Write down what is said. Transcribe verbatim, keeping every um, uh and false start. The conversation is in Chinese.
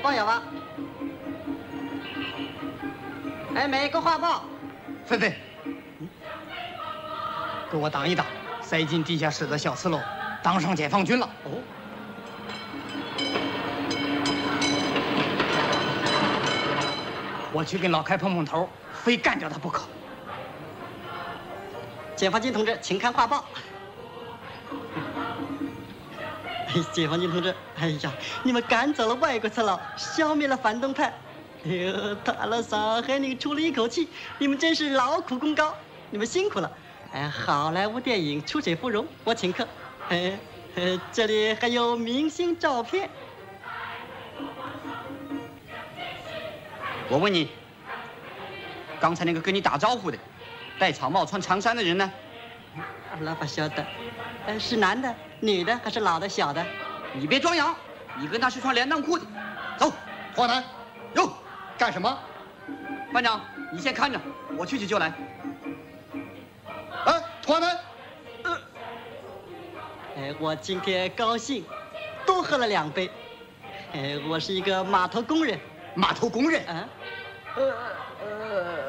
报有吗？哎，每个画报。 菲菲，给我挡一挡，塞进地下室的小刺喽，当上解放军了。哦。我去跟老开碰碰头，非干掉他不可。 解放军同志，请看画报。哎，解放军同志，哎呀，你们赶走了外国贼佬，消灭了反动派。哎呦，打了上海，你出了一口气，你们真是劳苦功高，你们辛苦了。哎，好莱坞电影出水芙蓉，我请客。哎，呃，这里还有明星照片。 我问你，刚才那个跟你打招呼的，戴草帽、穿长衫的人呢？ 老板晓得，呃，是男的、女的还是老的、小的？ 你别装洋，你跟他是穿连裆裤的。走，华南，哟，干什么？班长，你先看着，我去去就来。哎，华南， 呃，哎，我今天高兴，多喝了两杯。哎，我是一个码头工人。 码头工人？ 啊，呃呃。